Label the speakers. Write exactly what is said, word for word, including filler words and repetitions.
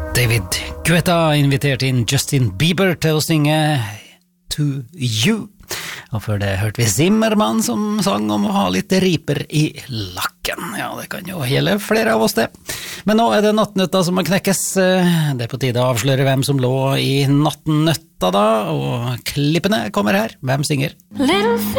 Speaker 1: David Guetta inviterte inn Justin Bieber til å synge To You. Og før det hørte vi Zimmermann som sang om å ha litt riper i lakken. Ja, det kan jo gjelde flere av oss det. Men nå er det nattnøtta som må knekkes. Det er på tide å avsløre hvem som lå i nattnøtta da, og klippene kommer her. Hvem synger?
Speaker 2: Little